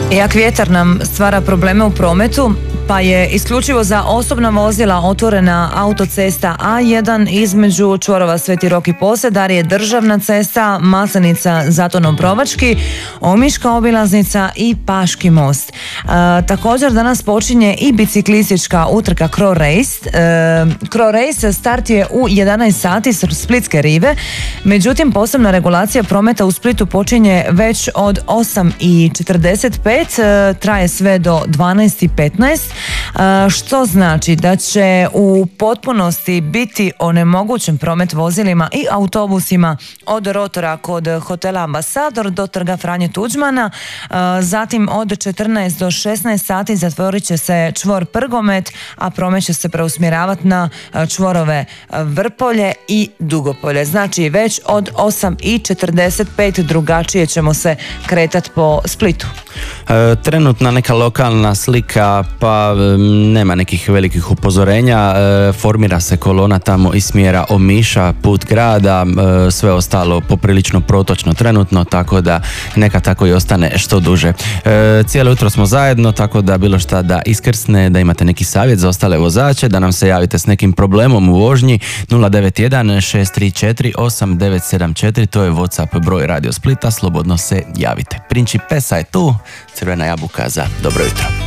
Jak vjetar nam stvara probleme u prometu, pa je isključivo za osobna vozila otvorena autocesta A1 između čvorova Sveti Rok i Posedarje, je državna cesta Maslenica Zatonom Provački, Omiška obilaznica i Paški most. Također danas počinje i biciklistička utrka Cro Race. Cro Race start je u 11 sati s Splitske rive, međutim posebna regulacija prometa u Splitu počinje već od 8:45, traje sve do 12:15, što znači da će u potpunosti biti onemogućen promet vozilima i autobusima od rotora kod hotela Ambasador do trga Franje Tuđmana. Zatim od 14 do 16 sati zatvorit će se čvor Prgomet, a promet će se preusmjeravati na čvorove Vrpolje i Dugopolje. Znači već od 8:45 drugačije ćemo se kretati po Splitu. Trenutna neka lokalna slika, pa nema nekih velikih upozorenja. Formira se kolona tamo iz smjera Omiša, put grada, sve ostalo poprilično protočno trenutno, tako da neka tako i ostane što duže. Cijelo jutro smo zajedno, tako da bilo šta da iskrsne, da imate neki savjet za ostale vozače, da nam se javite s nekim problemom u vožnji, 091 634 8974, to je WhatsApp broj Radio Splita, slobodno se javite. Principessa je tu, Crvena jabuka za dobro jutro.